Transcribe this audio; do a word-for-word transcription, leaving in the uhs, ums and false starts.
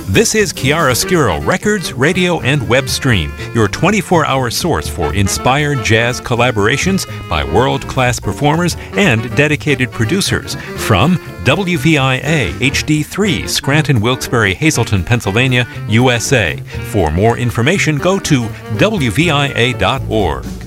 This is Chiaroscuro Records, Radio, and Web Stream, your twenty-four hour source for inspired jazz collaborations by world-class performers and dedicated producers from W V I A H D three, Scranton, Wilkes-Barre, Hazleton, Pennsylvania, U S A. For more information, go to W V I A dot org.